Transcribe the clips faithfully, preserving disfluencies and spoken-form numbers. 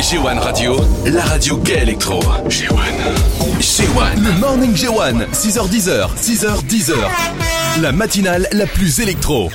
G one Radio, la radio gay électro. G one. G one. Le Morning G one, six heures dix, six heures dix. La matinale la plus électro.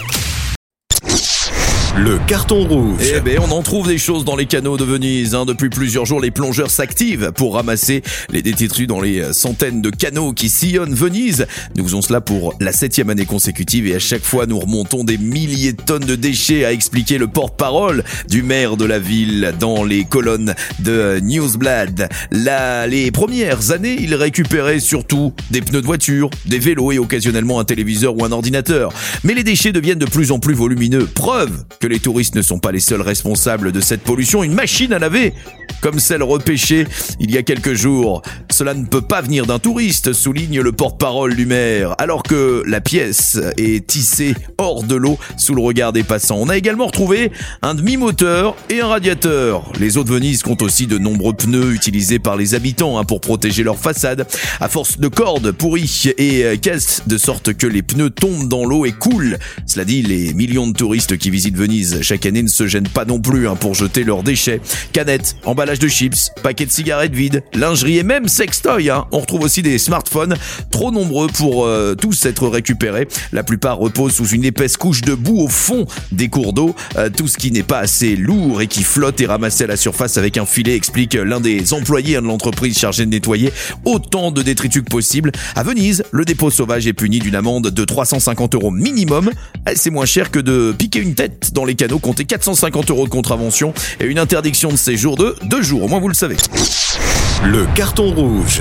Le carton rouge. Eh ben, on en trouve des choses dans les canaux de Venise. Hein. Depuis plusieurs jours, les plongeurs s'activent pour ramasser les détritus dans les centaines de canaux qui sillonnent Venise. Nous faisons cela pour la septième année consécutive et à chaque fois, nous remontons des milliers de tonnes de déchets, a expliqué le porte-parole du maire de la ville dans les colonnes de Newsblad. Là, les premières années, il récupérait surtout des pneus de voiture, des vélos et occasionnellement un téléviseur ou un ordinateur. Mais les déchets deviennent de plus en plus volumineux. Preuve que les touristes ne sont pas les seuls responsables de cette pollution. Une machine à laver, comme celle repêchée il y a quelques jours. Cela ne peut pas venir d'un touriste, souligne le porte-parole du maire, alors que la pièce est tissée hors de l'eau sous le regard des passants. On a également retrouvé un demi-moteur et un radiateur. Les eaux de Venise comptent aussi de nombreux pneus utilisés par les habitants hein, pour protéger leur façade. À force de cordes pourries et caisses, de sorte que les pneus tombent dans l'eau et coulent. Cela dit, les millions de touristes qui visitent Venise chaque année ne se gênent pas non plus hein, pour jeter leurs déchets. Canettes, emballages de chips, paquets de cigarettes vides, lingerie et même sextoy. Hein. On retrouve aussi des smartphones, trop nombreux pour euh, tous être récupérés. La plupart reposent sous une épaisse couche de boue au fond des cours d'eau. Euh, tout ce qui n'est pas assez lourd et qui flotte est ramassé à la surface avec un filet, explique l'un des employés hein, de l'entreprise chargée de nettoyer autant de détritus que possible. À Venise, le dépôt sauvage est puni d'une amende de trois cent cinquante euros minimum. C'est moins cher que de piquer une tête dans les canaux, comptez quatre cent cinquante euros de contravention et une interdiction de séjour de deux jours. Au moins vous le savez. Le carton rouge.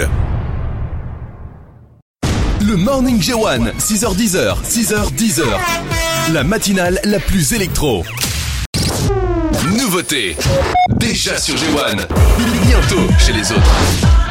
Le Morning G one, six heures dix, six heures dix. La matinale la plus électro. Nouveauté. Déjà sur G one. Bientôt chez les autres.